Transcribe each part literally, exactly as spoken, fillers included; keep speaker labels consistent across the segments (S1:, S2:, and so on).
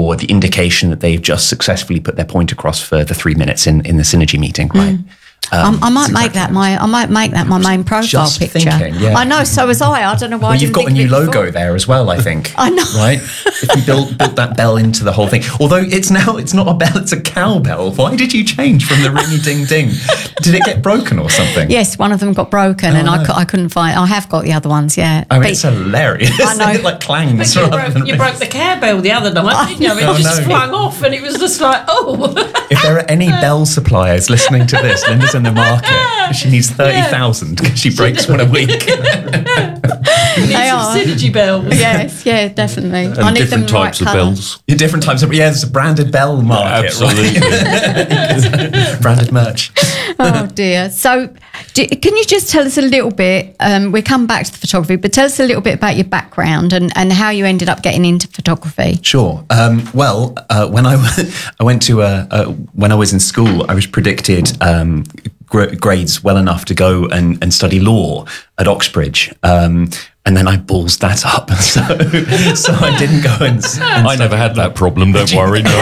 S1: or the indication that they've just successfully put their point across for the three minutes in, in the Synergy meeting, right?
S2: Mm. Um, I might exactly make that my I might make that my main profile
S1: just
S2: picture.
S1: Thinking, yeah.
S2: I know, so was I. I don't know why.
S1: Well,
S2: I
S1: you've
S2: didn't
S1: got a new logo
S2: before.
S1: there as well, I think.
S2: I know,
S1: right? If you built built that bell into the whole thing, although it's now it's not a bell, it's a cowbell. Why did you change from the ringy ding ding? Did it get broken or something?
S2: Yes, one of them got broken,
S1: oh,
S2: and
S1: no.
S2: I, cu- I couldn't find. I have got the other ones. Yeah,
S1: I mean,
S2: but
S1: it's hilarious.
S2: I know.
S1: It like clangs.
S3: You, broke, you broke the cowbell the other night, didn't you? It
S1: oh,
S3: just
S1: no.
S3: flung off, and it was just like, oh.
S1: If there are any bell suppliers listening to this, Linda's in the market. She needs thirty thousand because she breaks one a week.
S3: They
S2: are
S3: Synergy bells.
S2: Yes, yeah, definitely.
S4: And
S2: I need
S4: different
S2: them
S4: types
S2: right
S4: of
S2: colour.
S4: bells.
S1: Yeah, different types of, yeah, there's a branded bell market,
S4: Absolutely.
S1: right? Branded merch.
S2: Oh dear. So, do, can you just tell us a little bit? Um, we come back to the photography, but tell us a little bit about your background and, and how you ended up getting into photography.
S1: Sure. Um, well, uh, when I I went to a, a when I was in school, I was predicted um, gr- grades well enough to go and, and study law at Oxbridge. Um, and then I balls that up, so so I didn't go and. and
S4: I never had that problem. Don't worry. No.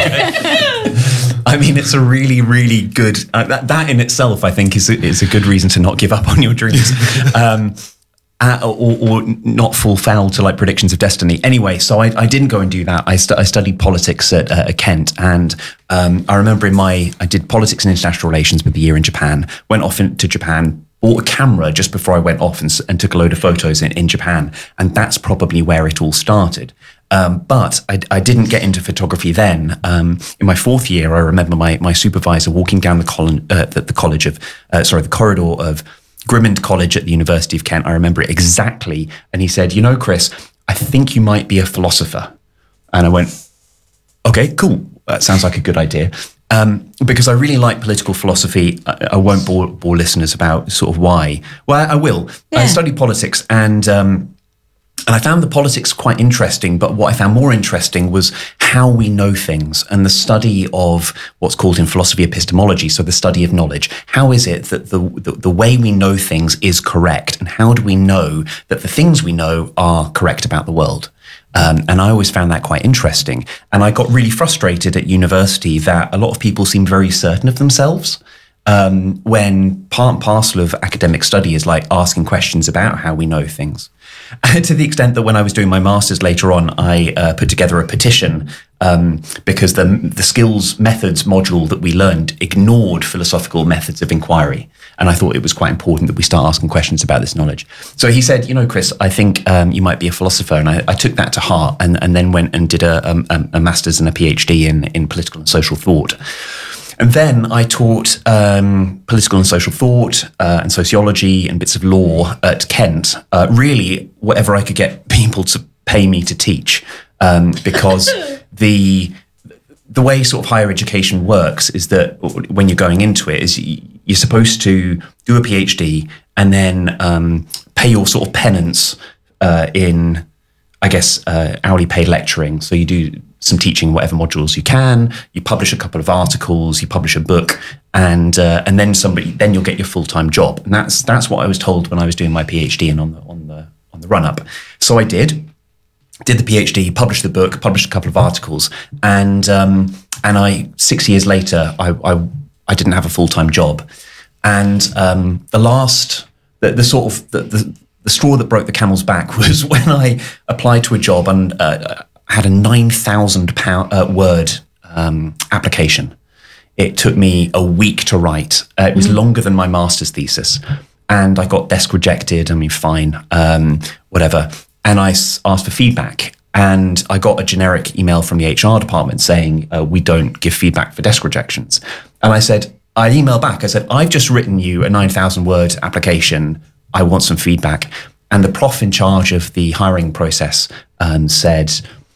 S1: I mean, it's a really, really good. Uh, that, that in itself, I think, is a, is a good reason to not give up on your dreams, um, uh, or, or not fall foul to like predictions of destiny. Anyway, so I, I didn't go and do that. I, stu- I studied politics at, uh, at Kent, and um, I remember in my I did politics and international relations with the year in Japan. Went off in, to Japan. Bought a camera just before I went off and, and took a load of photos in, in Japan. And that's probably where it all started. Um, but I, I didn't get into photography then. Um, in my fourth year, I remember my, my supervisor walking down the, col- uh, the, the college of, uh, sorry, the corridor of Grimmond College at the University of Kent. I remember it exactly. And he said, you know, Chris, I think you might be a philosopher. And I went, okay, cool. That sounds like a good idea. Um, because I really like political philosophy. I, I won't bore, bore listeners about sort of why. Well, I will.
S2: Yeah.
S1: I studied politics and um, and I found the politics quite interesting. But what I found more interesting was how we know things and the study of what's called in philosophy epistemology. So the study of knowledge. How is it that the, the, the way we know things is correct? And how do we know that the things we know are correct about the world? Um, and I always found that quite interesting. And I got really frustrated at university that a lot of people seemed very certain of themselves um, when part and parcel of academic study is like asking questions about how we know things. To the extent that when I was doing my master's later on, I uh, put together a petition um, because the, the skills methods module that we learned ignored philosophical methods of inquiry. And I thought it was quite important that we start asking questions about this knowledge. So he said, you know, Chris, I think um, you might be a philosopher. And I, I took that to heart and, and then went and did a, a, a master's and a PhD in, in political and social thought. And then I taught um, political and social thought uh, and sociology and bits of law at Kent, uh, really whatever I could get people to pay me to teach, um, because the the way sort of higher education works is that when you're going into it is you're supposed to do a PhD and then um, pay your sort of penance uh, in, I guess, uh, hourly paid lecturing. So you do some teaching, whatever modules you can, you publish a couple of articles, you publish a book, and uh, and then somebody then you'll get your full-time job. And that's that's what I was told when I was doing my PhD and on the on the on the run-up. So I did, did the PhD, published the book, published a couple of articles, and um, and I six years later I I, I didn't have a full-time job. And um, the last the, the sort of the, the the straw that broke the camel's back was when I applied to a job and uh, had a nine thousand pound uh, word um, application. It took me a week to write. Uh, it was mm. longer than my master's thesis, and I got desk rejected. I mean, fine, um, whatever. And I s- asked for feedback, and I got a generic email from the H R department saying uh, we don't give feedback for desk rejections. And I said, I emailed back. I said, I've just written you a nine thousand word application. I want some feedback. And the prof in charge of the hiring process um, said,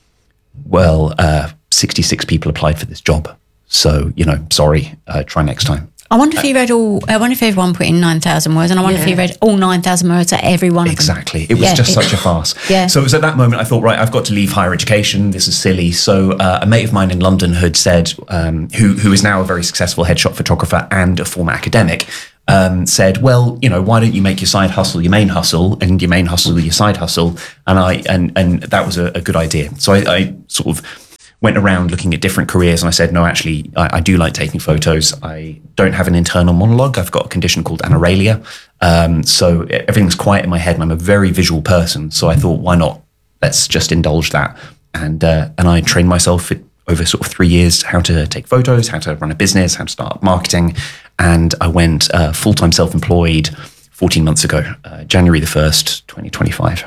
S1: well, uh, sixty-six people applied for this job. So, you know, sorry, uh, try next time.
S2: I wonder if you read all, I wonder if everyone put in nine thousand words, and I wonder yeah. if you read all nine thousand words at every one of
S1: exactly.
S2: them.
S1: Exactly. It was
S2: yeah,
S1: just
S2: it,
S1: such a farce.
S2: Yeah.
S1: So it was at that moment I thought, right, I've got to leave higher education. This is silly. So uh, a mate of mine in London had said, um, who who is now a very successful headshot photographer and a former academic, Um, said, well, you know, why don't you make your side hustle your main hustle, and your main hustle your side hustle? And I and and that was a, a good idea. So I, I sort of went around looking at different careers, and I said, no, actually, I, I do like taking photos. I don't have an internal monologue. I've got a condition called anauralia. Um, so everything's quiet in my head, and I'm a very visual person. So I thought, why not? Let's just indulge that. And uh, and I trained myself over sort of three years how to take photos, how to run a business, how to start marketing. And I went uh, full-time self-employed fourteen months ago, uh, January the first, twenty twenty-five.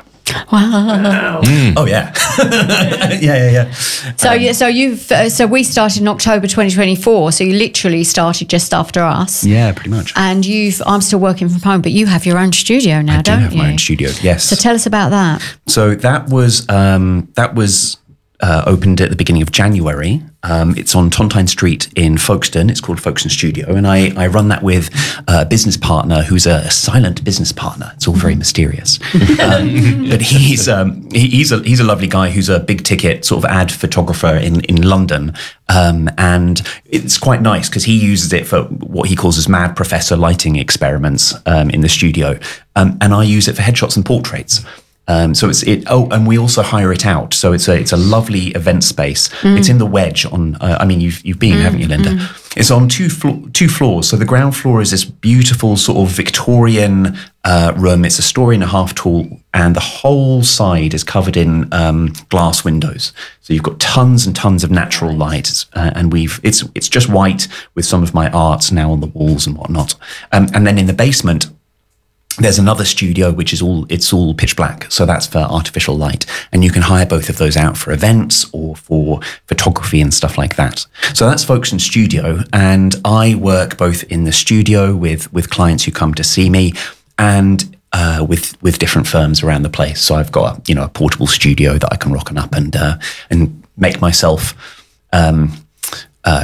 S2: Wow.
S1: Mm. Oh yeah. yeah, yeah, yeah.
S2: So,
S1: Um,
S2: yeah, so you've uh, so we started in October twenty twenty-four. So you literally started just after us.
S1: Yeah, pretty much.
S2: And you've I'm still working from home, but you have your own studio now,
S1: I do
S2: don't
S1: have
S2: you?
S1: my own studio, yes.
S2: So tell us about that.
S1: So that was um, that was uh, opened at the beginning of January. Um, it's on Tontine Street in Folkestone. It's called Folkestone Studio, and I, I run that with a business partner who's a silent business partner. It's all very mysterious, um, but he's um, he, he's a he's a lovely guy who's a big ticket sort of ad photographer in in London, um, and it's quite nice because he uses it for what he calls as mad professor lighting experiments um, in the studio, um, and I use it for headshots and portraits. Um, so it's it. Oh, and we also hire it out. So it's a it's a lovely event space. Mm. It's in the Wedge. On uh, I mean, you've you've been, mm, haven't you, Linda? Mm. It's on two flo- two floors. So the ground floor is this beautiful sort of Victorian uh, room. It's a story and a half tall, and the whole side is covered in um, glass windows. So you've got tons and tons of natural light, uh, and we've it's it's just white with some of my art now on the walls and whatnot. Um, and then in the basement, there's another studio which is all it's all pitch black, so that's for artificial light, and you can hire both of those out for events or for photography and stuff like that. So that's Folkestone Studio, and I work both in the studio with with clients who come to see me, and uh, with with different firms around the place. So I've got you know a portable studio that I can rock on up and uh, and make myself. Um, uh,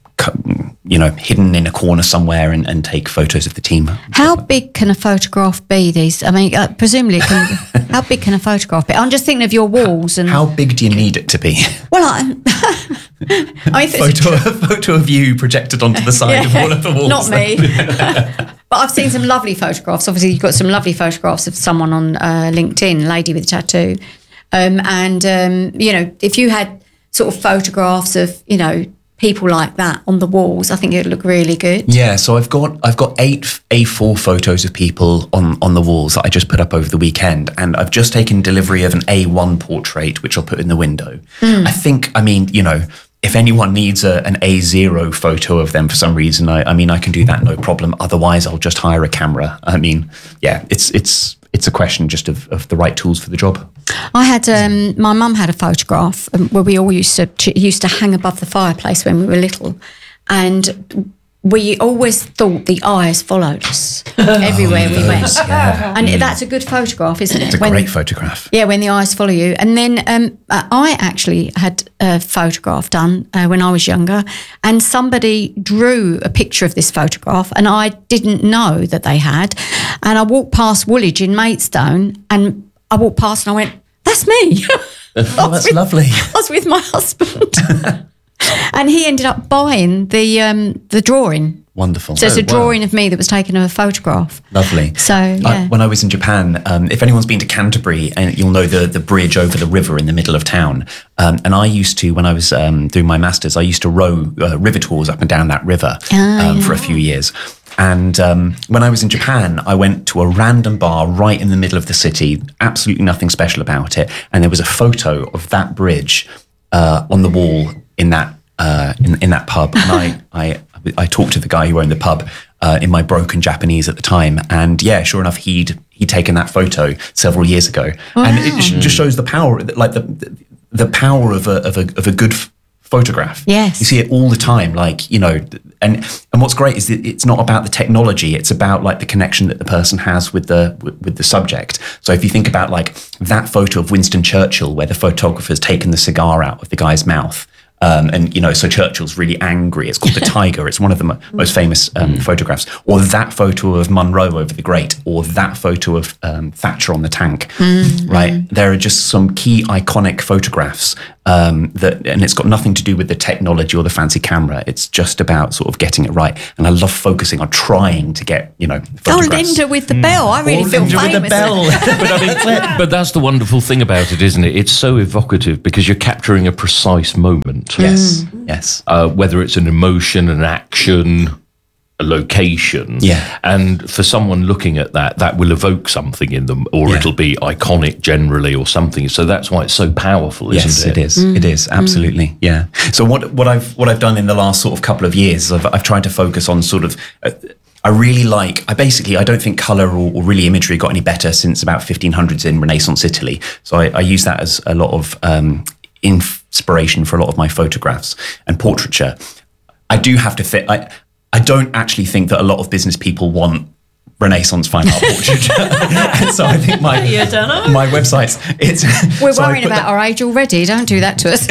S1: you know, hidden in a corner somewhere and, and take photos of the team.
S2: How big can a photograph be? These, I mean, uh, presumably, it can, how big can a photograph be? I'm just thinking of your walls and
S1: how big do you need it to be?
S2: Well, I, I
S1: photo, a photo of you projected onto the side yeah, of one of the walls.
S2: Not me. But I've seen some lovely photographs. Obviously, you've got some lovely photographs of someone on uh, LinkedIn, lady with a tattoo, um, and um, you know, if you had sort of photographs of you know. people like that on the walls, I think it would look really good.
S1: Yeah, so I've got I've got eight A four photos of people on, on the walls that I just put up over the weekend, and I've just taken delivery of an A one portrait, which I'll put in the window. Mm. I think, I mean, you know, if anyone needs a, an A zero photo of them for some reason, I, I mean, I can do that, no problem. Otherwise, I'll just hire a camera. I mean, yeah, it's it's it's a question just of, of the right tools for the job.
S2: I had um, my mum had a photograph um, where we all used to ch- used to hang above the fireplace when we were little, and we always thought the eyes followed us everywhere
S1: oh,
S2: we went.
S1: Yeah.
S2: And that's a good photograph, isn't it?
S1: It's a
S2: when,
S1: great photograph.
S2: Yeah, when the eyes follow you. And then um, I actually had a photograph done uh, when I was younger, and somebody drew a picture of this photograph, and I didn't know that they had. And I walked past Woolwich in Maidstone, and I walked past and I went, that's me.
S1: Oh, that's
S2: with,
S1: lovely.
S2: I was with my husband. And he ended up buying the um, the drawing.
S1: Wonderful.
S2: So it's
S1: Oh,
S2: a drawing wow. of me that was taken of a photograph.
S1: Lovely.
S2: So, yeah.
S1: I, when I was in Japan, um, if anyone's been to Canterbury, and you'll know the the bridge over the river in the middle of town. Um, and I used to, when I was um, doing my masters, I used to row uh, river tours up and down that river
S2: ah,
S1: um,
S2: yeah.
S1: for a few years. And um, when I was in Japan, I went to a random bar right in the middle of the city, absolutely nothing special about it. And there was a photo of that bridge uh, on the wall in that uh, in, in that pub. And I, I, I talked to the guy who owned the pub uh, in my broken Japanese at the time. And yeah, sure enough, he'd he'd taken that photo several years ago.
S2: Wow.
S1: And it just shows the power, like the the power of a of a of a good f- photograph.
S2: Yes.
S1: You see it all the time, like, you know, and and what's great is that it's not about the technology, it's about like the connection that the person has with the with, with the subject. So if you think about like that photo of Winston Churchill where the photographer's taken the cigar out of the guy's mouth, Um, and, you know, so Churchill's really angry. It's called The Tiger. It's one of the mo- most famous um, photographs. Or that photo of Munro over the grate, or that photo of um, Thatcher on the tank, mm-hmm. right? There are just some key iconic photographs um, that, and it's got nothing to do with the technology or the fancy camera. It's just about sort of getting it right. And I love focusing on trying to get, you know,
S2: Oh,
S1: photographs.
S2: Linda with the bell. I really
S1: Or
S2: feel
S1: Linda
S2: famous.
S1: with the bell.
S4: but I mean, but that's the wonderful thing about it, isn't it? It's so evocative because you're capturing a precise moment.
S1: Yes, yes.
S4: Uh, whether it's an emotion, an action, a location.
S1: Yeah.
S4: And for someone looking at that, that will evoke something in them, or
S1: Yeah.
S4: it'll be iconic generally or something. So that's why it's so powerful, isn't
S1: Yes,
S4: it?
S1: it is. It is absolutely. Yeah. So what what I've what I've done in the last sort of couple of years, is I've I've tried to focus on sort of. Uh, I really like. I basically I don't think color or, or really imagery got any better since about fifteen hundreds in Renaissance Italy. So I, I use that as a lot of um, inspiration for a lot of my photographs and portraiture. I do have to fit. I I don't actually think that a lot of business people want Renaissance fine art portraiture. And so I think my
S3: You don't know.
S1: my website's it's.
S2: We're
S1: so I
S2: worrying
S1: put
S2: about our age already. Don't do that to us.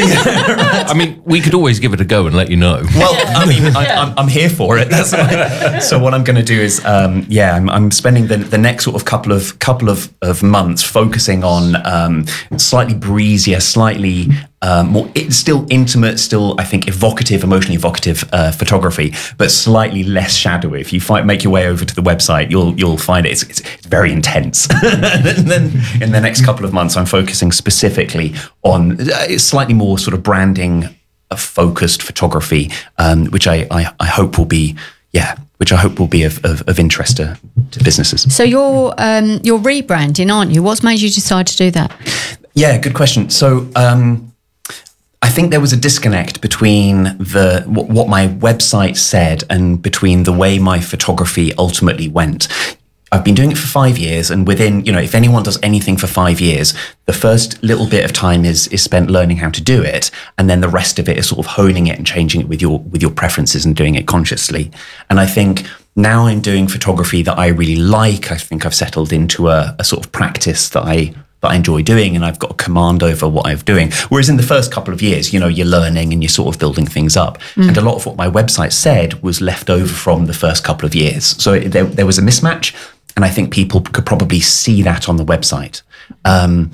S4: I mean, we could always give it a go and let you know.
S1: Well, I mean, I, I'm, I'm here for it. That's what, so what I'm going to do is, um, yeah, I'm, I'm spending the, the next sort of couple of couple of, of months focusing on um, slightly breezier, slightly um, more, it's still intimate, still I think evocative, emotionally evocative uh, photography, but slightly less shadowy. If you find, make your way over to the website, you'll you'll find it. It's, it's, it's very intense. And then in the next couple of months, I'm focusing specifically on uh, slightly more sort of branding. A focused photography, um, which I, I, I hope will be, yeah, which I hope will be of, of, of interest to, to businesses.
S2: So you're um, you're rebranding, aren't you? What's made you decide to do that?
S1: Yeah, good question. So um, I think there was a disconnect between the what, what my website said and between the way my photography ultimately went. I've been doing it for five years, and within, you know, if anyone does anything for five years, the first little bit of time is is spent learning how to do it, and then the rest of it is sort of honing it and changing it with your with your preferences and doing it consciously. And I think now I'm doing photography that I really like. I think I've settled into a, a sort of practice that I that I enjoy doing, and I've got a command over what I'm doing. Whereas in the first couple of years, you know, you're learning and you're sort of building things up. Mm. And a lot of what my website said was left over from the first couple of years. So it, there, there was a mismatch. And I think people could probably see that on the website. Um,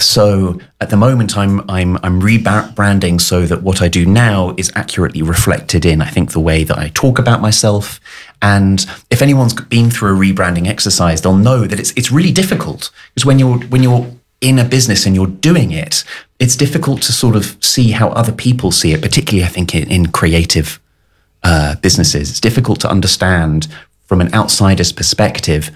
S1: so at the moment, I'm I'm I'm rebranding so that what I do now is accurately reflected in, I think, the way that I talk about myself. And if anyone's been through a rebranding exercise, they'll know that it's it's really difficult, because when you're when you're in a business and you're doing it, it's difficult to sort of see how other people see it, particularly I think in, in creative uh, businesses. It's difficult to understand from an outsider's perspective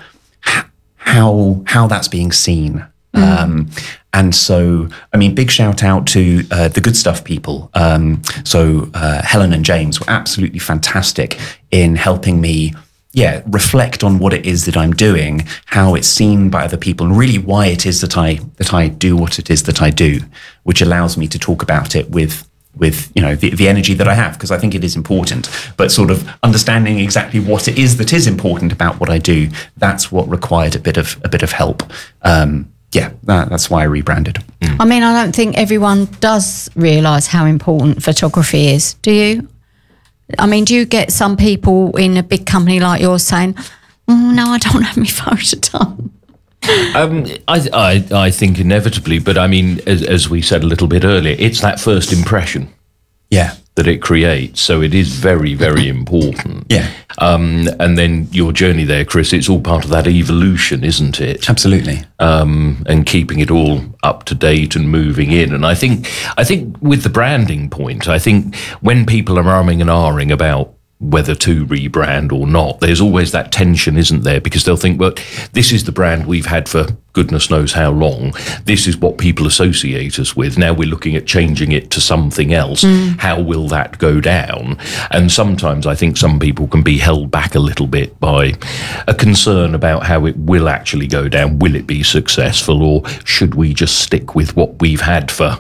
S1: how how that's being seen. Mm. Um, and so, I mean, big shout out to uh, the Good Stuff people. Um, so uh, Helen and James were absolutely fantastic in helping me, yeah, reflect on what it is that I'm doing, how it's seen by other people, and really why it is that I that I do what it is that I do, which allows me to talk about it with with, you know, the, the energy that I have, because I think it is important, but sort of understanding exactly what it is that is important about what I do, that's what required a bit of a bit of help. Um, yeah, that, that's why I rebranded.
S2: Mm. I mean, I don't think everyone does realise how important photography is. Do you? I mean, do you get some people in a big company like yours saying, oh, no, I don't have my photo done?
S4: Um, I, I, I think inevitably, but I mean, as, as we said a little bit earlier, it's that first impression
S1: Yeah.
S4: that it creates. So it is very, very important.
S1: Yeah.
S4: Um, and then your journey there, Chris, it's all part of that evolution, isn't it?
S1: Absolutely.
S4: Um, and keeping it all up to date and moving in. And I think, I think with the branding point, I think when people are umming and ahhing about whether to rebrand or not, there's always that tension, isn't there? Because they'll think, well, this is the brand we've had for goodness knows how long. This is what people associate us with. Now we're looking at changing it to something else. Mm. How will that go down? And sometimes I think some people can be held back a little bit by a concern about how it will actually go down. Will it be successful, or should we just stick with what we've had for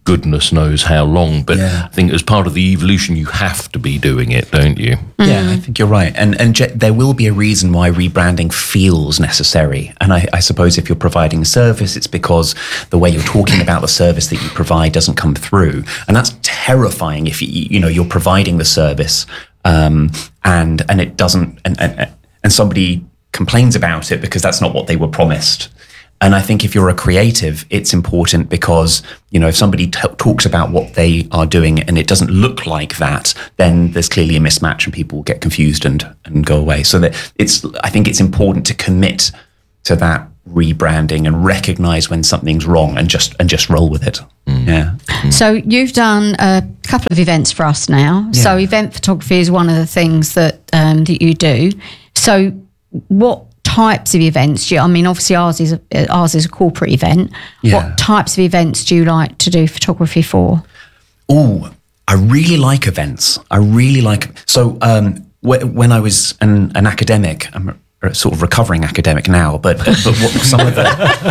S4: goodness knows how long. But
S1: Yeah.
S4: I think as part of the evolution, you have to be doing it, don't you?
S1: Yeah, I think you're right. And and Je- there will be a reason why rebranding feels necessary. And I, I suppose if you're providing a service, it's because the way you're talking about the service that you provide doesn't come through. And that's terrifying if you, you know, you're providing the service um, and and it doesn't, and, and, and somebody complains about it because that's not what they were promised. And I think if you're a creative, it's important because, you know, if somebody t- talks about what they are doing and it doesn't look like that, then there's clearly a mismatch and people get confused and, and go away. So that it's, I think it's important to commit to that rebranding and recognize when something's wrong and just, and just roll with it. Mm. Yeah.
S2: Mm. So you've done a couple of events for us now. Yeah. So event photography is one of the things that, um, that you do. So what types of events do you, I mean, obviously ours is a, ours is a corporate event.
S1: Yeah.
S2: What types of events do you like to do photography for?
S1: Oh, I really like events. I really like, so um, wh- when I was an, an academic, I'm a sort of recovering academic now, but, but what, some of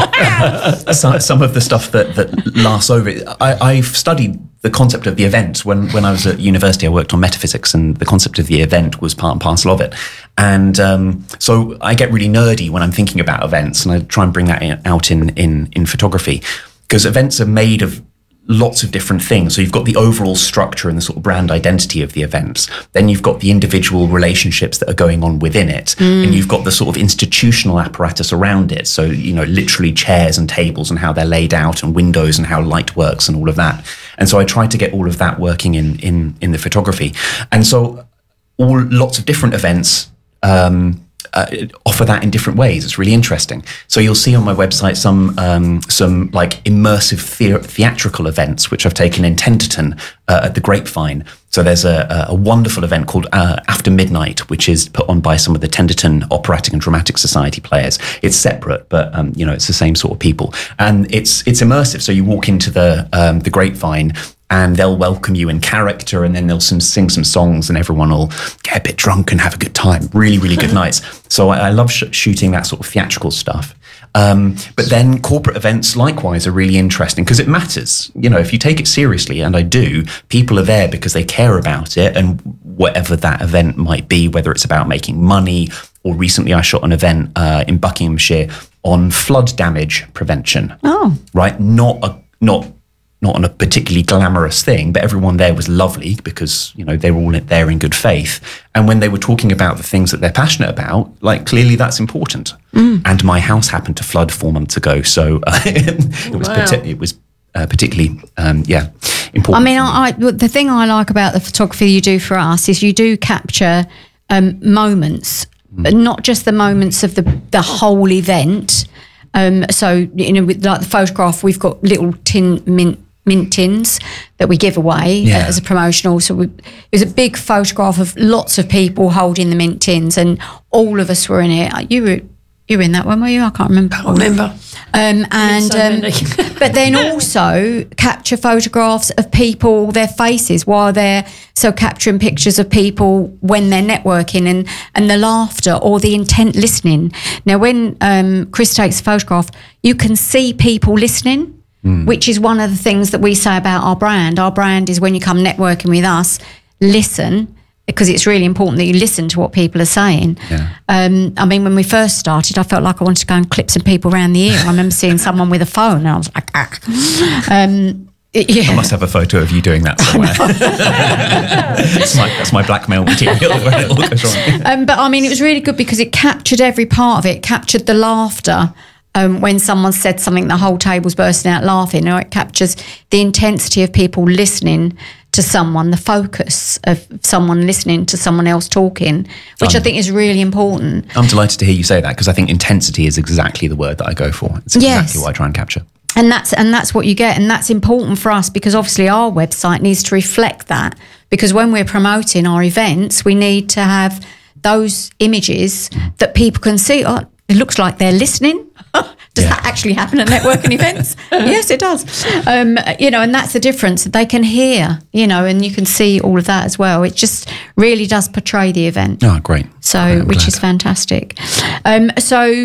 S1: the some, some of the stuff that, that lasts over, I, I've studied the concept of the event. When, when I was at university, I worked on metaphysics and the concept of the event was part and parcel of it. And um, so I get really nerdy when I'm thinking about events and I try and bring that in, out in, in, in photography because events are made of lots of different things. So you've got the overall structure and the sort of brand identity of the events. Then you've got the individual relationships that are going on within it. Mm. And you've got the sort of institutional apparatus around it. So, you know, literally chairs and tables and how they're laid out and windows and how light works and all of that. And so I tried to get all of that working in, in, in the photography. And so all lots of different events um, Uh, offer that in different ways. It's really interesting. So you'll see on my website some um, some like immersive the- theatrical events, which I've taken in Tenterton uh, at the Grapevine. So there's a, a wonderful event called uh, After Midnight, which is put on by some of the Tenterton Operatic and Dramatic Society players. It's separate, but um, you know, it's the same sort of people, and it's it's immersive. So you walk into the um, the Grapevine, and they'll welcome you in character, and then they'll some, sing some songs, and everyone will get a bit drunk and have a good time. Really, really good nights. So I, I love sh- shooting that sort of theatrical stuff. Um, but then corporate events, likewise, are really interesting because it matters. You know, if you take it seriously, and I do, people are there because they care about it, and whatever that event might be, whether it's about making money, or recently I shot an event uh, in Buckinghamshire on flood damage prevention.
S2: Oh,
S1: right, not a not. Not on a particularly glamorous thing, but everyone there was lovely because, you know, they were all there in good faith. And when they were talking about the things that they're passionate about, like clearly that's important. Mm. And my house happened to flood four months ago. So uh, it was,
S3: Wow.
S1: partic- it was uh, particularly, um, yeah, important.
S2: I mean, I, I, the thing I like about the photography you do for us is you do capture um, moments, mm. not just the moments of the, the whole event. Um, so, you know, with like the photograph, we've got little tin mint, mint tins that we give away
S1: Yeah.
S2: uh, as a promotional. So we, it was a big photograph of lots of people holding the mint tins, and all of us were in it. You were you were in that one, were you? I can't remember.
S3: I remember.
S2: Um, and
S3: so
S2: um,
S3: many.
S2: but then also capture photographs of people, their faces while they're so capturing pictures of people when they're networking, and and the laughter or the intent listening. Now, when um, Chris takes a photograph, you can see people listening. Mm. Which is one of the things that we say about our brand. Our brand is when you come networking with us, listen, because it's really important that you listen to what people are saying.
S1: Yeah.
S2: Um, I mean, when we first started, I felt like I wanted to go and clip some people around the ear. I remember seeing someone with a phone and I was like, ah. Um, yeah.
S1: I must have a photo of you doing that somewhere. that's, my, that's my blackmail material where it all goes wrong.
S2: Um, but I mean, it was really good because it captured every part of it. It captured the laughter. Um, when someone said something, the whole table's bursting out laughing. Or it captures the intensity of people listening to someone, the focus of someone listening to someone else talking, which um, I think is really important.
S1: I'm delighted to hear you say that because I think intensity is exactly the word that I go for. It's exactly
S2: yes.
S1: what I try and capture.
S2: And that's and that's what you get, and that's important for us because obviously our website needs to reflect that. Because when we're promoting our events, we need to have those images that people can see. Oh, it looks like they're listening. Does yeah. that actually happen at networking events? Yes, it does. Um, you know, and that's the difference. They can hear, you know, and you can see all of that as well. It just really does portray the event.
S1: Oh, great.
S2: So,
S1: great,
S2: which
S1: glad.
S2: is fantastic. Um, so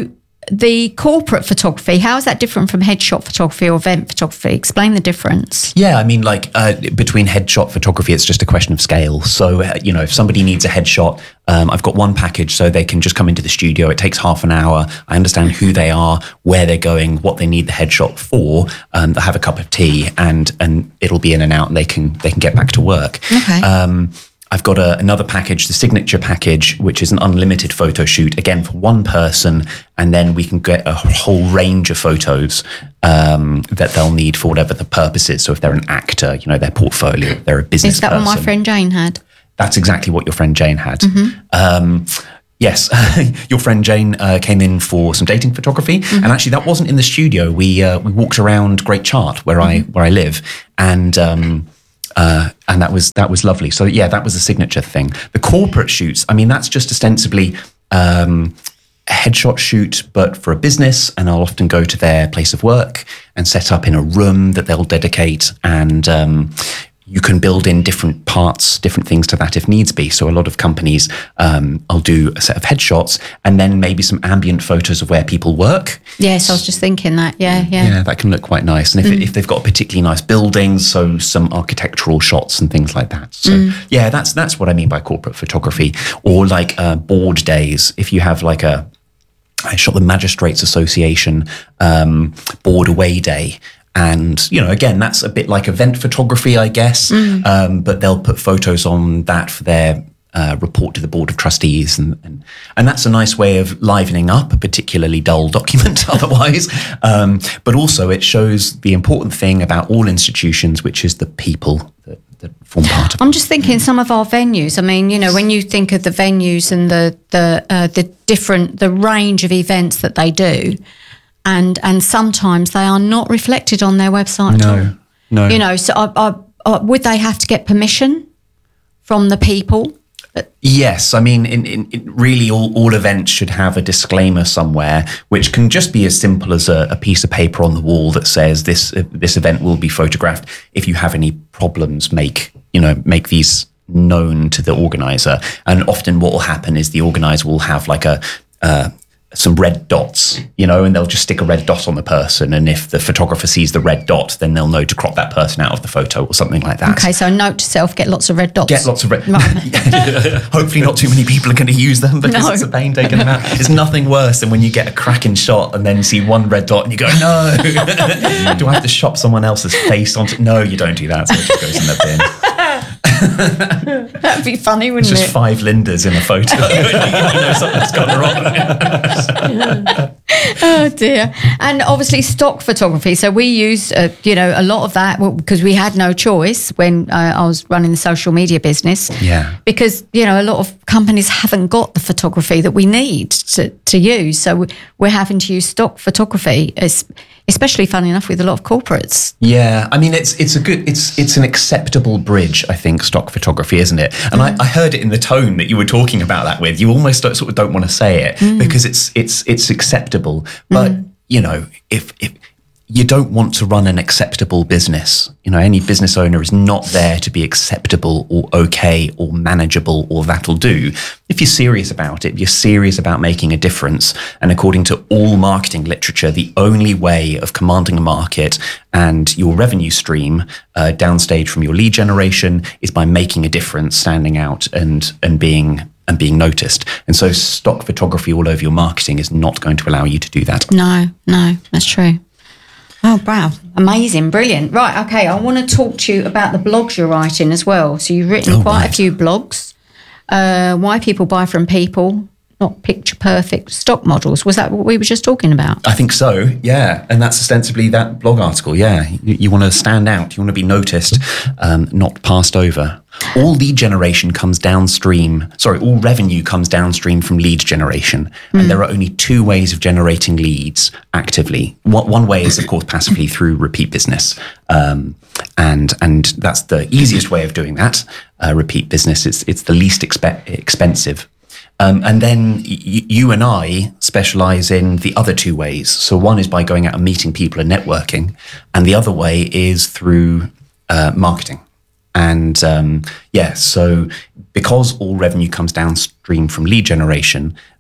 S2: the corporate photography, how is that different from headshot photography or event photography? Explain the difference.
S1: Yeah, I mean, like uh, between headshot photography, it's just a question of scale. So, uh, you know, if somebody needs a headshot, um, I've got one package so they can just come into the studio. It takes half an hour. I understand who they are, where they're going, what they need the headshot for. Um, they'll have a cup of tea and and it'll be in and out and they can they can get back to work.
S2: Okay.
S1: Um, I've got a, another package, the signature package, which is an unlimited photo shoot, again, for one person, and then we can get a whole range of photos um, that they'll need for whatever the purpose is. So if they're an actor, you know, their portfolio, they're a business
S2: Is that
S1: person.
S2: what my friend Jane had?
S1: That's exactly what your friend Jane had.
S2: Mm-hmm.
S1: Um, yes, your friend Jane uh, came in for some dating photography, mm-hmm. and actually that wasn't in the studio. We uh, we walked around Great Chart, where mm-hmm. I where I live, and... Um, Uh, and that was that was lovely. So yeah, that was a signature thing. The corporate shoots, I mean, that's just ostensibly um, a headshot shoot, but for a business. And I'll often go to their place of work and set up in a room that they'll dedicate. And um, you can build in different parts, different things to that if needs be. So a lot of companies, um, I'll do a set of headshots and then maybe some ambient photos of where people work.
S2: Yes, I was just thinking that. Yeah, yeah.
S1: Yeah, that can look quite nice. And if, mm. if they've got particularly nice buildings, so some architectural shots and things like that. So mm. yeah, that's that's what I mean by corporate photography. Or like uh, board days. If you have like a, I shot the Magistrates Association um, board away day. And, you know, again, that's a bit like event photography, I guess. Mm. Um, but they'll put photos on that for their uh, report to the Board of Trustees. And, and and that's a nice way of livening up a particularly dull document otherwise. Um, but also it shows the important thing about all institutions, which is the people that, that form part of it.
S2: I'm just thinking some of our venues. I mean, you know, when you think of the venues and the, the, uh, the different, the range of events that they do, And and sometimes they are not reflected on their website at all.
S1: No, no.
S2: You know, so I, I, I, would they have to get permission from the people?
S1: Yes, I mean, in, in, in really all, all events should have a disclaimer somewhere, which can just be as simple as a, a piece of paper on the wall that says this uh, this event will be photographed. If you have any problems, make you know make these known to the organizer. And often, what will happen is the organizer will have like a uh, some red dots, you know, and they'll just stick a red dot on the person. And if the photographer sees the red dot, then they'll know to crop that person out of the photo or something like that.
S2: Okay, so note to self, get lots of red dots.
S1: Get lots of red dots. Hopefully not too many people are going to use them because no. it's a pain taking them out. It's nothing worse than when you get a cracking shot and then see one red dot and you go, no. Do I have to shop someone else's face onto it? No, you don't do that. So it just goes in the bin.
S2: That'd be funny, wouldn't
S1: it's just
S2: it?
S1: Just five Lindas in a photo. You know something's gone wrong.
S2: Oh dear. And obviously stock photography. So we used, uh, you know, a lot of that because we had no choice when uh, I was running the social media business.
S1: Yeah.
S2: Because, you know, a lot of companies haven't got the photography that we need to, to use. So we're having to use stock photography, especially, funny enough, with a lot of corporates.
S1: Yeah. I mean, it's it's a good, it's it's an acceptable bridge, I think, stock photography, isn't it? And mm. I, I heard it in the tone that you were talking about that with. You almost don't, sort of don't want to say it mm. because it's it's it's acceptable. But, mm. you know, if, if you don't want to run an acceptable business, you know, any business owner is not there to be acceptable or okay or manageable or that'll do. If you're serious about it, if you're serious about making a difference, and according to all marketing literature, the only way of commanding a market and your revenue stream uh, downstage from your lead generation is by making a difference, standing out and and being and being noticed. And so stock photography all over your marketing is not going to allow you to do that.
S2: No, no, that's true. Oh, wow. Amazing. Brilliant. Right. Okay. I want to talk to you about the blogs you're writing as well. So you've written oh, quite right. a few blogs. Uh, why people buy from people, not picture perfect stock models. Was that what we were just talking about?
S1: I think so. Yeah. And that's ostensibly that blog article. Yeah. You, you want to stand out. You want to be noticed, um, not passed over. All lead generation comes downstream. Sorry, all revenue comes downstream from lead generation. And mm. there are only two ways of generating leads actively. One, one way is, of course, passively through repeat business. Um, and and that's the easiest way of doing that. Uh, repeat business, it's, it's the least expe- expensive. Um, and then y- you and I specialize in the other two ways. So one is by going out and meeting people and networking. And the other way is through uh, marketing. And um, yeah, so because all revenue comes downstream from lead generation,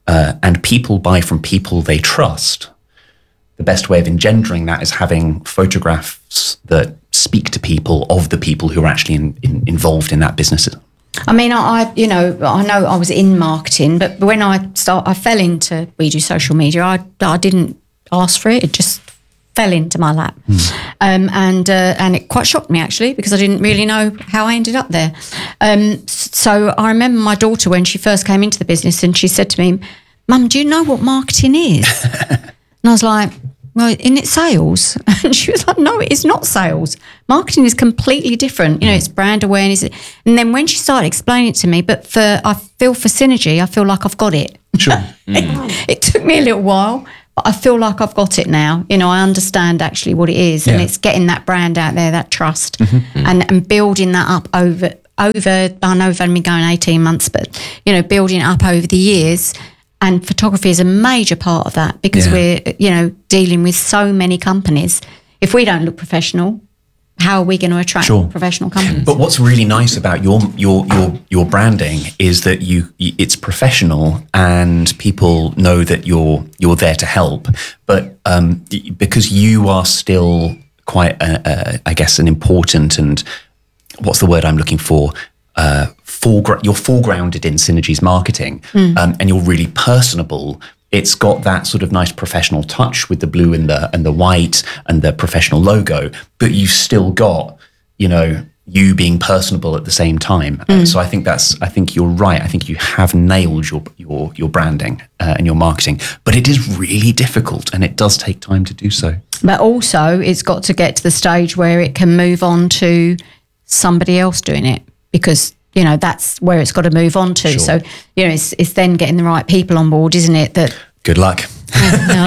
S1: uh, and people buy from people they trust, the best way of engendering that is having photographs that speak to people of the people who are actually in, in, involved in that business.
S2: I mean, I, I, you know, I know I was in marketing, but when I start, I fell into We Do Social Media. I, I didn't ask for it; it just fell into my lap, mm. um, and uh, and it quite shocked me actually, because I didn't really know how I ended up there. Um, so I remember my daughter when she first came into the business, and she said to me, "Mum, do you know what marketing is?" And I was like, "Well, isn't it sales?" And she was like, "No, it is not sales. Marketing is completely different. You know, it's brand awareness." And then when she started explaining it to me, but for I feel for Synergy, I feel like I've got it.
S1: Sure.
S2: Mm. it, it took me a little while, but I feel like I've got it now. You know, I understand actually what it is, and
S1: Yeah.
S2: it's getting that brand out there, that trust,
S1: Mm-hmm.
S2: and and building that up over over. I know we've only been going eighteen months, but you know, building it up over the years. And photography is a major part of that, because
S1: Yeah.
S2: we're, you know, dealing with so many companies. If we don't look professional, how are we going to attract
S1: Sure.
S2: professional companies?
S1: But what's really nice about your your your your branding is that you it's professional, and people know that you're you're there to help. But um, because you are still quite, a, a, I guess, an important and what's the word I'm looking for? Uh, foreground, you're foregrounded in Synergy's marketing,
S2: Mm.
S1: um, and you're really personable. It's got that sort of nice professional touch with the blue and the and the white and the professional logo, but you've still got, you know, you being personable at the same time.
S2: Mm.
S1: Uh, so I think that's, I think you're right. I think you have nailed your your your branding uh, and your marketing, but it is really difficult, and it does take time to do so.
S2: But also, it's got to get to the stage where it can move on to somebody else doing it, because, you know, that's where it's got to move on to.
S1: Sure.
S2: So, you know, it's, it's then getting the right people on board, isn't it? That
S1: Good luck.
S2: no,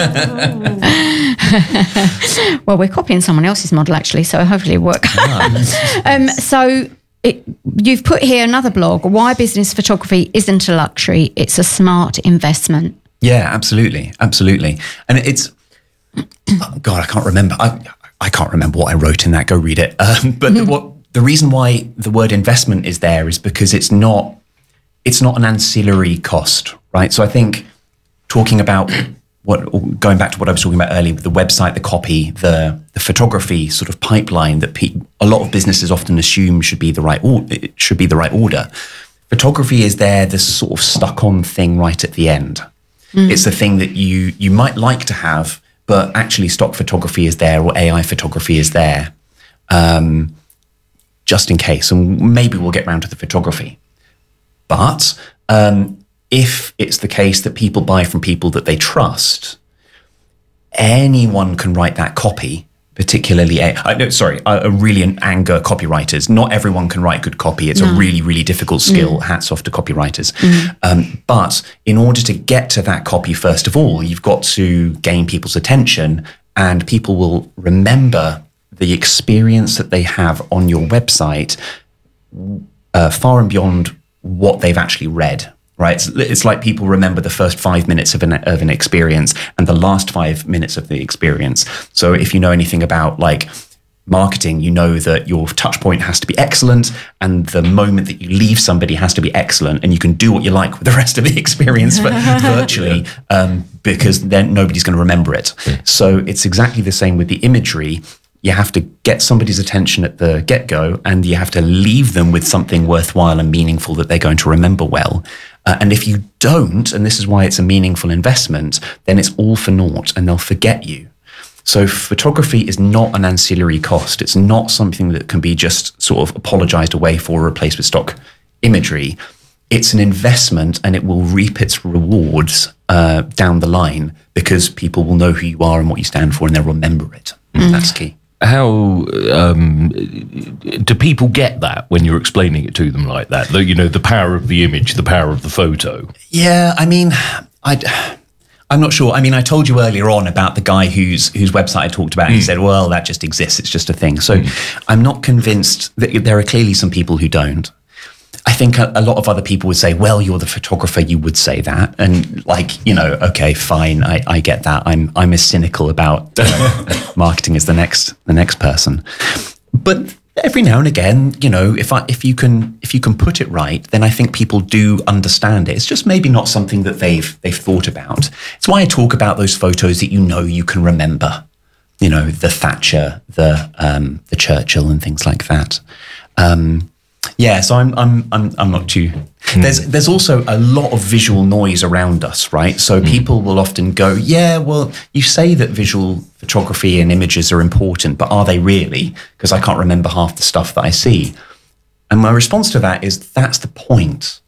S2: no. Well, we're copying someone else's model, actually, so hopefully it works. um, so it, you've put here another blog, Why Business Photography Isn't a Luxury, It's a Smart Investment.
S1: Yeah, absolutely, absolutely. And it's, oh God, I can't remember. I I can't remember what I wrote in that. Go read it. Um, but
S2: Mm-hmm.
S1: what the reason why the word investment is there is because it's not it's not an ancillary cost, right? So I think talking about what, going back to what I was talking about earlier, with the website, the copy, the the photography sort of pipeline that pe- a lot of businesses often assume should be the right or- it should be the right order. Photography is there, this sort of stuck-on thing right at the end. Mm. It's the thing that you you might like to have, but actually stock photography is there, or A I photography is there, um, just in case. And maybe we'll get round to the photography. But um, if it's the case that people buy from people that they trust, anyone can write that copy, particularly, a, I, no, sorry, a, a really an anger copywriters. Not everyone can write good copy. It's no. a really, really difficult skill. Mm. Hats off to copywriters. Mm. Um, but in order to get to that copy, first of all, you've got to gain people's attention, and people will remember the experience that they have on your website uh, far and beyond what they've actually read. Right, it's, it's like people remember the first five minutes of an of an experience and the last five minutes of the experience. So if you know anything about like marketing, you know that your touch point has to be excellent, and the moment that you leave somebody has to be excellent, and you can do what you like with the rest of the experience, but virtually, um, because then nobody's going to remember it. Yeah. So it's exactly the same with the imagery. You have to get somebody's attention at the get-go, and you have to leave them with something worthwhile and meaningful that they're going to remember well. Uh, and if you don't, and this is why it's a meaningful investment, then it's all for naught, and they'll forget you. So photography is not an ancillary cost. It's not something that can be just sort of apologized away for or replaced with stock imagery. It's an investment, and it will reap its rewards uh, down the line, because people will know who you are and what you stand for, and they'll remember it. Mm. That's key.
S4: How um, do people get that when you're explaining it to them like that? The, you know, the power of the image, the power of the photo.
S1: Yeah, I mean, I, I'm not sure. I mean, I told you earlier on about the guy whose whose website I talked about. And mm. He said, "Well, that just exists. It's just a thing." So, mm. I'm not convinced that there are clearly some people who don't. I think a, a lot of other people would say, well, you're the photographer, you would say that. And like, you know, okay, fine, I, I get that. I'm I'm as cynical about you know, marketing as the next the next person. But every now and again, you know, if I if you can if you can put it right, then I think people do understand it. It's just maybe not something that they've they've thought about. It's why I talk about those photos that you know you can remember. You know, the Thatcher, the um, the Churchill, and things like that. Um, yeah, so I'm I'm I'm I'm not too. Mm. There's there's also a lot of visual noise around us, right? So mm. people will often go, yeah, well, you say that visual photography and images are important, but are they really? Because I can't remember half the stuff that I see. And my response to that is, that's the point.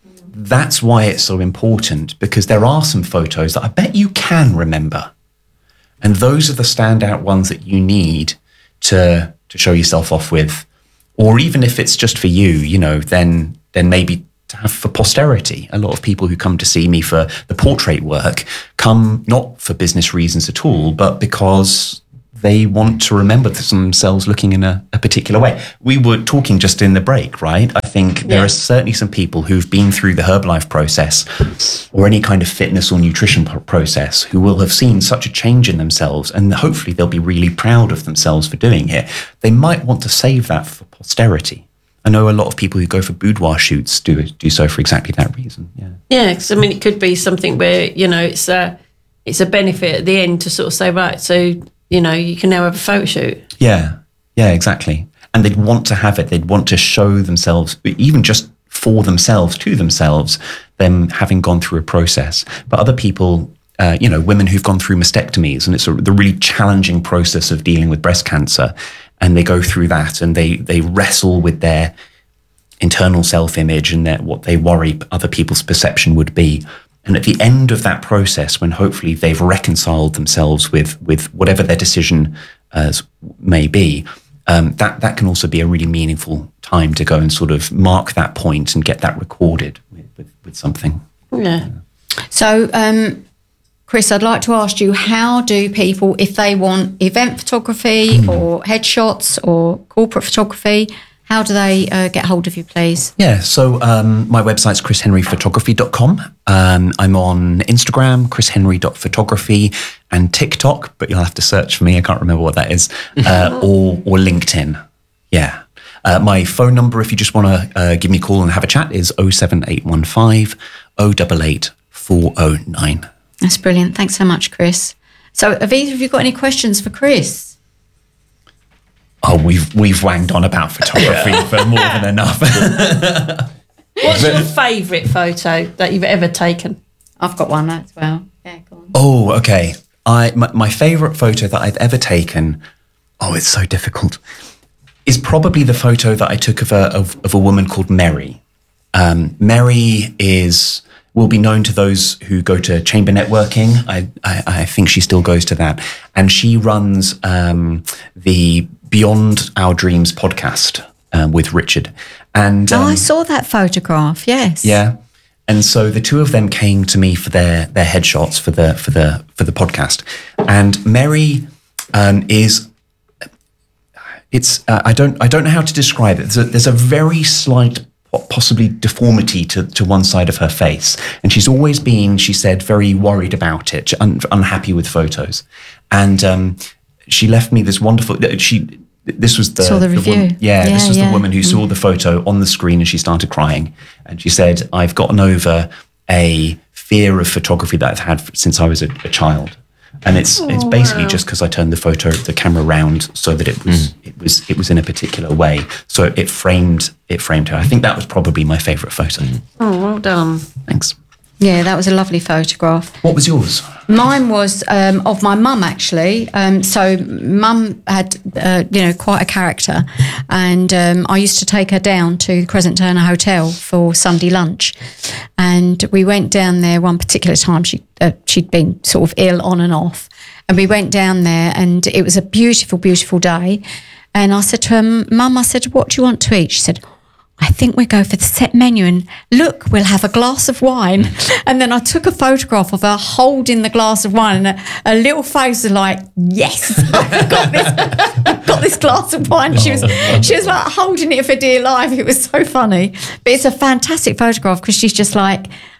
S1: That's why it's so important, because there are some photos that I bet you can remember. And those are the standout ones that you need to to show yourself off with. Or even if it's just for you, you know, then then maybe to have for posterity. A lot of people who come to see me for the portrait work come not for business reasons at all, but because they want to remember themselves looking in a, a particular way. We were talking just in the break, right? I think there
S3: Yeah.
S1: are certainly some people who've been through the Herbalife process or any kind of fitness or nutrition p- process who will have seen such a change in themselves, and hopefully they'll be really proud of themselves for doing it. They might want to save that for posterity. I know a lot of people who go for boudoir shoots do do so for exactly that reason. Yeah.
S3: Yeah, because I mean, it could be something where, you know, it's a, it's a benefit at the end to sort of say, right, so, you know, you can now have a photo shoot.
S1: Yeah, yeah, exactly. And they'd want to have it. They'd want to show themselves, even just for themselves, to themselves, them having gone through a process. But other people, uh, you know, women who've gone through mastectomies, and it's a, the really challenging process of dealing with breast cancer, and they go through that and they they wrestle with their internal self-image and their, what they worry other people's perception would be. And at the end of that process, when hopefully they've reconciled themselves with with whatever their decision uh, may be, um, that that can also be a really meaningful time to go and sort of mark that point and get that recorded with, with, with something.
S3: Yeah.
S2: So, um, Chris, I'd like to ask you, how do people, if they want event photography
S1: Mm.
S2: or headshots or corporate photography, how do they uh, get hold of you, please?
S1: Yeah, so um, my website's chris henry photography dot com. Um, I'm on Instagram, chris henry dot photography, and TikTok, but you'll have to search for me. I can't remember what that is. Uh, or, or LinkedIn. Yeah. Uh, my phone number, if you just want to uh, give me a call and have a chat, is oh seven eight one five, oh eight eight, four oh nine.
S2: That's brilliant. Thanks so much, Chris. So have either of you got any questions for Chris?
S1: Oh, we've we've wanged on about photography for more than enough.
S3: What's your favourite photo that you've ever taken?
S2: I've got one as well. Yeah, go on.
S1: Oh, okay. I my, my favourite photo that I've ever taken, oh, it's so difficult, is probably the photo that I took of a of, of a woman called Mary. Um, Mary is will be known to those who go to Chamber Networking. I, I, I think she still goes to that. And she runs um, the Beyond Our Dreams podcast um, with Richard. And um,
S2: Oh, I saw that photograph, yes.
S1: yeah. And so the two of them came to me for their their headshots for the for the for the podcast. And Mary um, is it's uh, I don't I don't know how to describe it. There's a, there's a very slight possibly deformity to, to one side of her face, and she's always been, she said, very worried about it, un, unhappy with photos. And um, she left me this wonderful. She this was the
S2: Saw the review.
S1: woman, yeah,
S2: Yeah,
S1: this was
S2: yeah.
S1: the woman who saw the photo on the screen and she started crying. And she said, "I've gotten over a fear of photography that I've had since I was a, a child." And it's it's basically just because I turned the photo, the camera round so that it was it was it was in a particular way. So it framed it framed her. I think that was probably my favourite photo.
S3: Oh, well done.
S1: Thanks.
S2: Yeah, that was a lovely photograph.
S1: What was yours?
S2: Mine was um, of my mum, actually. Um, so mum had, uh, you know, quite a character. And um, I used to take her down to the Crescent Turner Hotel for Sunday lunch. And we went down there one particular time. She, uh, she'd been sort of ill on and off. And we went down there and it was a beautiful, beautiful day. And I said to her, "Mum," I said, "what do you want to eat?" She said, "I think we go for the set menu and look, we'll have a glass of wine." And then I took a photograph of her holding the glass of wine and her, her little face was like, "Yes, I've got this, I've got this glass of wine." She was, she was like holding it for dear life. It was so funny. But it's a fantastic photograph because she's just like,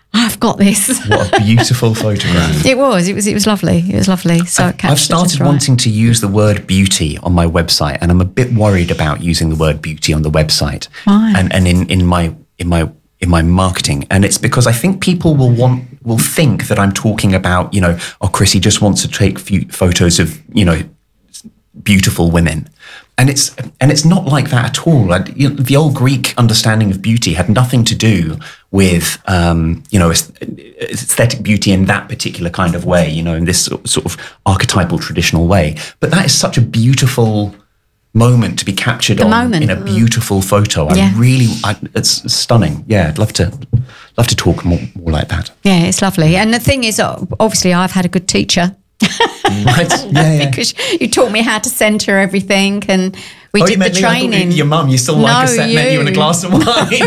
S2: I've got this.
S1: What a beautiful photograph.
S2: It was, it was, it was lovely. It was lovely. So it captured
S1: I've started
S2: just right.
S1: wanting to use the word beauty on my website, and I'm a bit worried about using the word beauty on the website.
S2: Why?
S1: And and in, in my in my in my marketing, and it's because I think people will want will think that I'm talking about, you know, oh, Chrissy just wants to take few photos of, you know, beautiful women. And it's and it's not like that at all. I, you know, the old Greek understanding of beauty had nothing to do with um, you know aesthetic beauty in that particular kind of way, you know, in this sort of archetypal traditional way. But that is such a beautiful moment to be captured
S2: The
S1: on
S2: moment.
S1: in a beautiful photo. I
S2: Yeah.
S1: really, I, it's stunning. Yeah, I'd love to love to talk more, more like that.
S2: Yeah, it's lovely. And the thing is, obviously, I've had a good teacher.
S1: Right? Yeah, yeah.
S2: Because you taught me how to centre everything, and we
S1: Oh,
S2: did
S1: you
S2: the
S1: meant me? I thought
S2: training.
S1: your mum used to like
S2: No,
S1: a set menu and a
S2: you.
S1: glass of wine.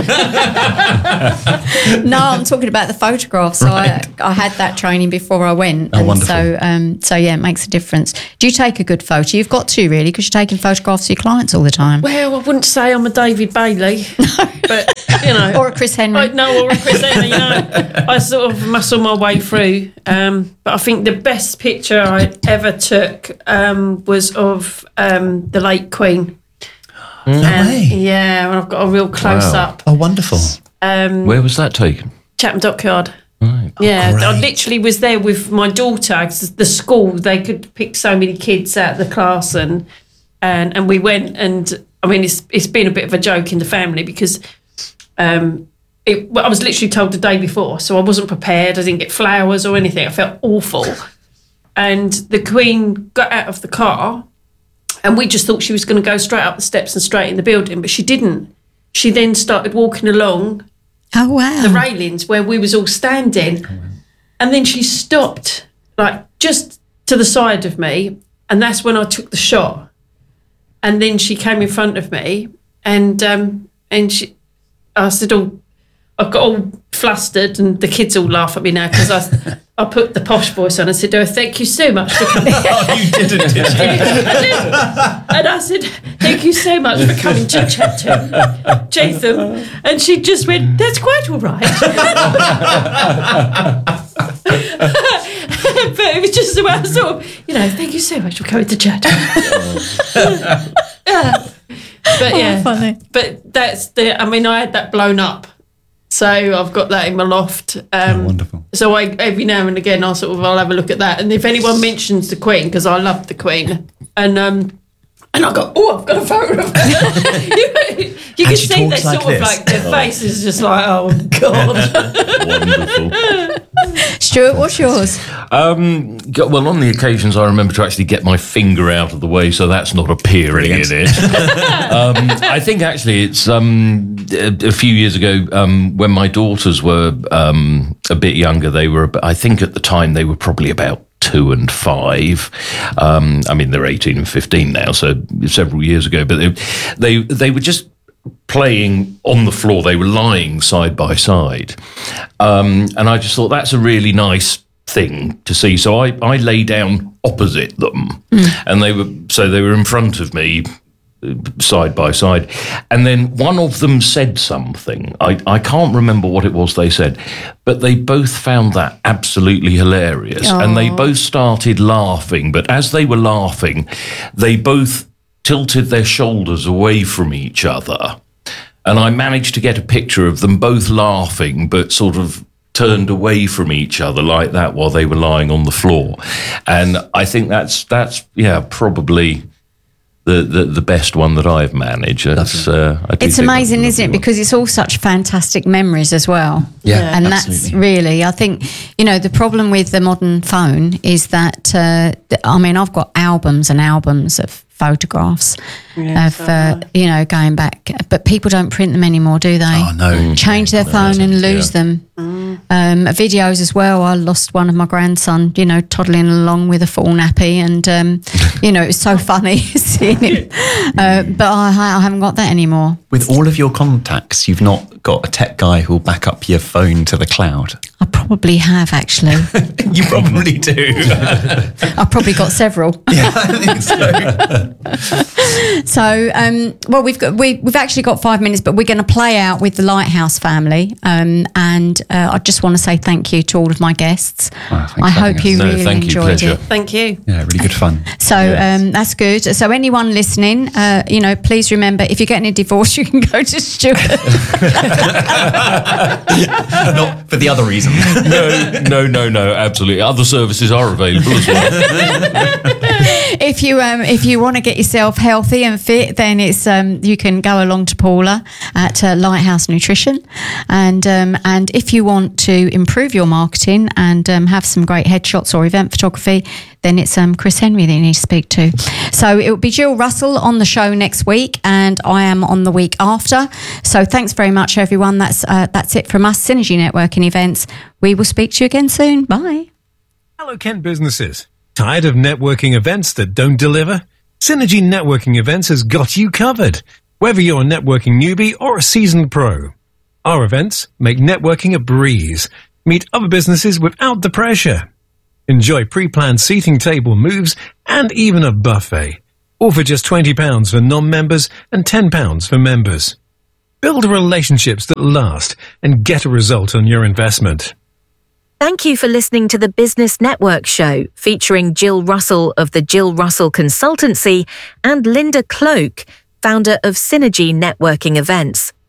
S2: No, I'm talking about the photographs. So
S1: Right.
S2: I, I had that training before I went.
S1: Oh,
S2: and
S1: wonderful.
S2: So, um, so yeah, it makes a difference. Do you take a good photo? You've got to really, because you're taking photographs of your clients all the time.
S3: Well, I wouldn't say I'm a David Bailey, but you know,
S2: Or a Chris Henry.
S3: I, no, or a Chris Henry. You know, I sort of muscle my way through. Um, but I think the best picture I ever took um, was of um, the late Queen.
S1: No
S3: And,
S1: way.
S3: yeah, and I've got a real close up.
S1: Oh, wonderful.
S3: Um,
S4: Where was that taken?
S3: Chatham Dockyard.
S4: Right.
S3: Yeah,
S1: great.
S3: I literally was there with my daughter. 'Cause the school, they could pick so many kids out of the class, and and and we went. And I mean, it's it's been a bit of a joke in the family because um, it. Well, I was literally told the day before, so I wasn't prepared. I didn't get flowers or anything. I felt awful. And the Queen got out of the car, and we just thought she was going to go straight up the steps and straight in the building, but she didn't. She then started walking along
S2: Oh, wow.
S3: the railings where we was all standing, and then she stopped like just to the side of me, and that's when I took the shot. And then she came in front of me, and um, and she, I said, "Oh, I got all flustered, and the kids all laugh at me now because I I put the posh voice on. I said, "Oh, thank you so much for coming."
S1: Oh, you didn't, did you?
S3: I did. And I said, "Thank you so much for coming to Chatham, Chatham." And she just went, "That's quite all right." But it was just about sort of, you know, "Thank you so much for coming to Chatham." Yeah. But yeah,
S2: funny.
S3: but that's the. I mean, I had that blown up, so I've got that in my loft. Um,
S1: Oh, wonderful.
S3: So I every now and again I'll sort of I'll have a look at that, and if anyone mentions the Queen, because I love the Queen, and um, and I go, "Oh, I've got a photo of her." you you can
S1: she
S3: see they
S1: talks like
S3: sort of
S1: this.
S3: like their face is just like, "Oh God."
S4: Wonderful.
S2: Stuart, what's yours?
S4: Um, go- well, on the occasions I remember to actually get my finger out of the way, so that's not appearing
S1: Brilliant.
S4: in it. um, I think actually it's um, a, a few years ago um, when my daughters were um, a bit younger. They were, ab- I think at the time they were probably about two and five. Um, I mean, they're eighteen and fifteen now, so several years ago. But they they, they were just playing on the floor. They were lying side by side. Um, and I just thought that's a really nice thing to see. So I, I lay down opposite them and they were, so they were in front of me uh, side by side. And then one of them said something. I, I can't remember what it was they said, but they both found that absolutely hilarious. And they both started laughing. But as they were laughing, they both tilted their shoulders away from each other. And I managed to get a picture of them both laughing, but sort of turned away from each other like that while they were lying on the floor. And I think that's, that's yeah, probably the, the, the best one that I've managed. It's, uh, I do
S2: It's
S4: think
S2: amazing,
S4: that's a
S2: isn't it?
S4: lovely one.
S2: Because it's all such fantastic memories as well.
S1: Yeah,
S2: and
S1: absolutely.
S2: that's really, I think, you know, the problem with the modern phone is that, uh, th- I mean, I've got albums and albums of photographs
S3: Yeah,
S2: of,
S3: so
S2: uh, you know, going back, but people don't print them anymore, do they?
S1: Oh, no.
S2: Change their phone and lose them. Um, videos as well. I lost one of my grandson, you know, toddling along with a full nappy, and um, you know, it was so funny seeing him. Uh, but I, I haven't got that anymore.
S1: With all of your contacts, you've not got a tech guy who'll back up your phone to the cloud?
S2: I probably have, actually.
S1: You probably do.
S2: I've probably got several.
S1: Yeah, I think so.
S2: So, um, well, we've got we, we've actually got five minutes, but we're going to play out with the Lighthouse family. Um, and uh, I just want to say thank you to all of my guests.
S1: Oh, thanks
S2: I
S1: for having
S2: hope
S1: us.
S2: you
S4: No,
S2: really
S4: thank you,
S2: enjoyed
S4: pleasure.
S2: it.
S3: Thank you.
S1: Yeah, really good fun.
S2: So um, that's good. So anyone listening, uh, you know, please remember, if you're getting a divorce, you can go to Stuart.
S1: Not for the other reason.
S4: No, no, no, no, absolutely. Other services are available as well.
S2: If you um, if you want to get yourself healthy and fit, then it's um, you can go along to Paula at uh, Lighthouse Nutrition, and um, and if you want to improve your marketing and um, have some great headshots or event photography, then it's um, Chris Henry that you need to speak to. So it will be Jill Russell on the show next week, and I am on the week after. So thanks very much, everyone. That's uh, that's it from us, Synergy Networking Events. We will speak to you again soon. Bye.
S5: Hello, Kent businesses. Tired of networking events that don't deliver? Synergy Networking Events has got you covered, whether you're a networking newbie or a seasoned pro. Our events make networking a breeze. Meet other businesses without the pressure. Enjoy pre-planned seating table moves and even a buffet, all for just twenty pounds for non-members and ten pounds for members. Build relationships that last and get a result on your investment.
S6: Thank you for listening to the Business Network Show, featuring Jill Russell of the Jill Russell Consultancy and Linda Cloak, founder of Synergy Networking Events.